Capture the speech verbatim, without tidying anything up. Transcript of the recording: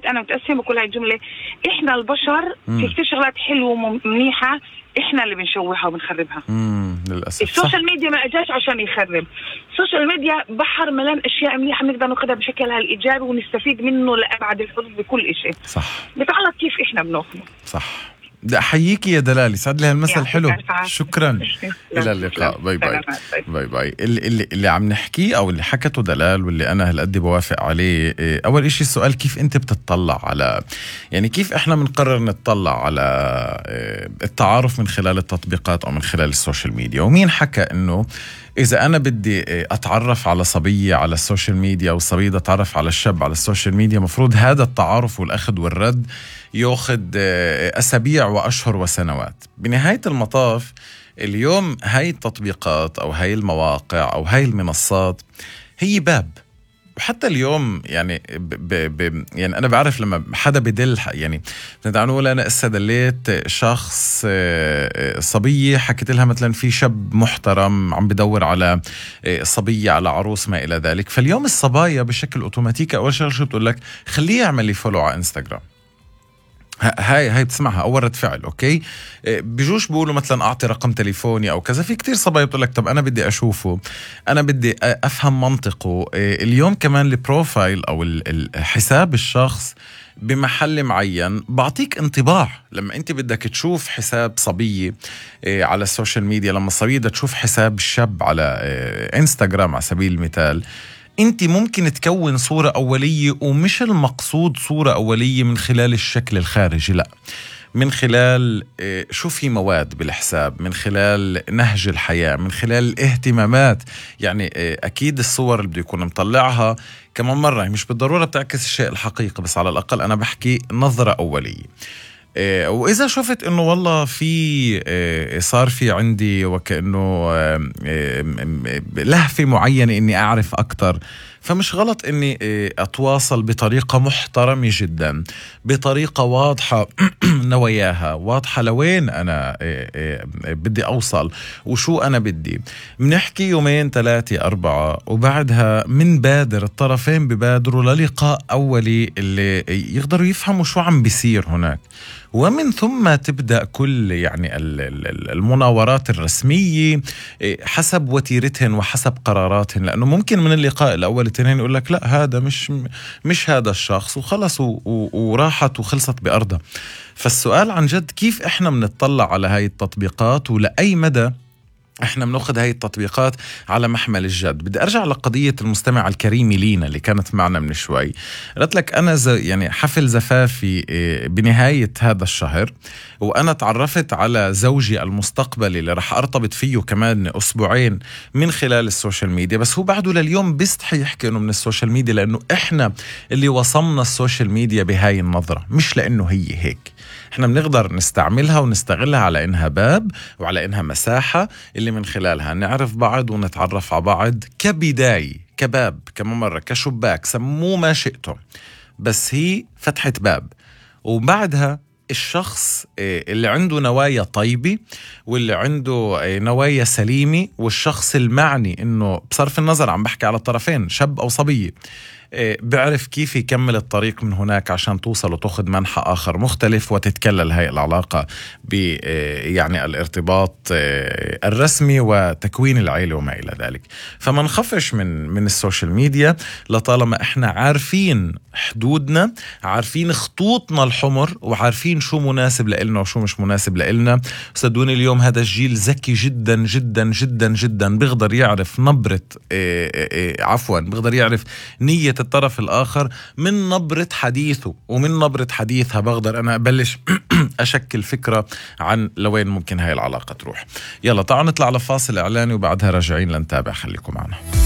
كنت انا متقسمه بكل هاي الجمله. احنا البشر مم. في كثير شغلات حلوه ومنيحه احنا اللي بنشوهها وبنخربها. امم للاسف. السوشيال ميديا ما اجاش عشان يخرب. السوشيال ميديا بحر ملان اشياء منيحه بنقدر ناخذها بشكلها الايجابي ونستفيد منه لابعد الحدود بكل شيء. صح. بتعلق كيف احنا بناخذه. صح. بدي احييكي يا دلال، يسعد لي هالمثل حلو. شكرا. الى اللقاء. باي باي. باي باي. اللي, اللي, اللي عم نحكيه او اللي حكته دلال واللي انا هالقد بوافق عليه، اول اشي السؤال كيف انت بتطلع على، يعني كيف احنا بنقرر نتطلع على التعارف من خلال التطبيقات او من خلال السوشيال ميديا. ومين حكى انه إذا أنا بدي أتعرف على صبية على السوشيال ميديا أو الصبية أتعرف على الشاب على السوشيال ميديا، مفروض هذا التعارف والأخذ والرد يأخذ أسابيع وأشهر وسنوات. بنهاية المطاف اليوم هاي التطبيقات أو هاي المواقع أو هاي المنصات هي باب. وحتى اليوم يعني ب ب يعني أنا بعرف لما حدا بدل، يعني بدنا نقول أنا إسا دليت شخص صبية حكيت لها مثلا في شاب محترم عم بدور على صبية على عروس ما إلى ذلك، فاليوم الصبايا بشكل أوتوماتيكي أول شيء شو بتقول لك؟ خليه يعمل لي فولو على إنستغرام. هاي هاي بتسمعها أول رد فعل. أوكي بجوش بيقولوا مثلا أعطي رقم تليفوني أو كذا. في كتير صبايا بتقول لك طب أنا بدي أشوفه، أنا بدي أفهم منطقه. اليوم كمان البروفايل أو الحساب الشخص بمحل معين بعطيك انطباع. لما أنت بدك تشوف حساب صبية على السوشيال ميديا، لما الصبية بدها تشوف حساب الشاب على إنستغرام على سبيل المثال، انت ممكن تكون صورة أولية، ومش المقصود صورة أولية من خلال الشكل الخارجي، لا، من خلال شو في مواد بالحساب، من خلال نهج الحياة، من خلال الاهتمامات. يعني أكيد الصور اللي بده يكون مطلعها كمان مرة مش بالضرورة بتعكس الشيء الحقيقي، بس على الأقل أنا بحكي نظرة أولية. وإذا شفت إنه والله في صار في عندي وكأنه لهفة معينة إني أعرف أكتر، فمش غلط إني أتواصل بطريقة محترمة جدا، بطريقة واضحة نواياها واضحة لوين أنا بدي أوصل وشو أنا بدي. منحكي يومين ثلاثة أربعة وبعدها من بادر الطرفين ببادروا للقاء أولي اللي يقدروا يفهموا شو عم بيصير هناك، ومن ثم تبدأ كل يعني المناورات الرسمية حسب وتيرتهن وحسب قراراتهن. لأنه ممكن من اللقاء الأول التنين يقول لك لا هذا مش مش هذا الشخص وخلص وراحت وخلصت بأرضها. فالسؤال عن جد كيف إحنا بنطلع على هاي التطبيقات ولأي مدى احنا بناخذ هاي التطبيقات على محمل الجد. بدي ارجع لقضية المستمع الكريم لينا اللي كانت معنا من شوي. قلت لك انا ز... يعني حفل زفافي بنهاية هذا الشهر، وانا تعرفت على زوجي المستقبلي اللي رح ارتبط فيه كمان اسبوعين من خلال السوشيال ميديا، بس هو بعده لليوم بيستحي يحكي انه من السوشيال ميديا، لانه احنا اللي وصمنا السوشيال ميديا بهاي النظرة، مش لانه هي هيك. احنا بنقدر نستعملها ونستغلها على انها باب وعلى انها مساحة اللي من خلالها نعرف بعض ونتعرف على بعض كبداية، كباب، كممرة، كشباك، سموه ما شئتم، بس هي فتحة باب. وبعدها الشخص اللي عنده نوايا طيبة واللي عنده نوايا سليمة والشخص المعني انه بصرف النظر عم بحكي على الطرفين شاب او صبية بعرف كيف يكمل الطريق من هناك عشان توصل وتأخذ منحى آخر مختلف وتتكلل هاي العلاقة ب يعني الارتباط الرسمي وتكوين العائلة وما إلى ذلك. فما نخفش من من السوشيال ميديا لطالما احنا عارفين حدودنا، عارفين خطوطنا الحمر، وعارفين شو مناسب لإلنا وشو مش مناسب لإلنا. صدقوني اليوم هذا الجيل ذكي جدا جدا جدا جدا، بيقدر يعرف نبرة عفوا بيقدر يعرف نية الطرف الآخر من نبرة حديثه، ومن نبرة حديثها بقدر أنا أبلش أشكل فكرة عن لوين ممكن هاي العلاقة تروح. يلا تعالوا نطلع لفاصل إعلاني وبعدها راجعين لنتابع، خليكم معنا.